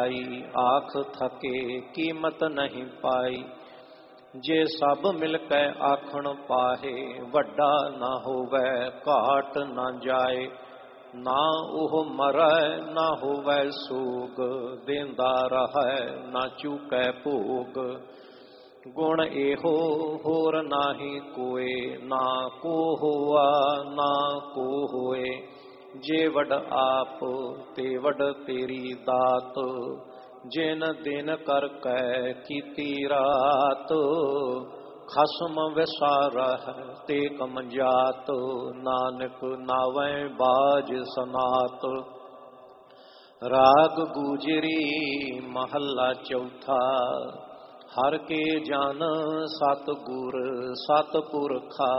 आख थके कीमत नहीं पाई। जे सब मिल कै आखण पाहे, वड्डा ना होवै घाट ना जाए। ना ओह मरै ना होवै सूग, देंदा रहै ना चूकै भोग। गुण एहो होर नाहि कोय, ना को होआ ना को होए। जे वड आप ते वड तेरी दात, जिन दिन कर कै कीती रात। खसम विसारह ते कम जात, नानक नावै बाज सनात। राग गुजरी महला चौथा, हर के जन सतगुर सतपुरखा।